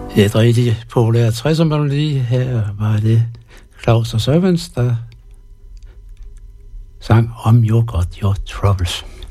Et rigtig populært 60'er melodi. Her var det Claus og Servants, der sang Om You Got Your Troubles.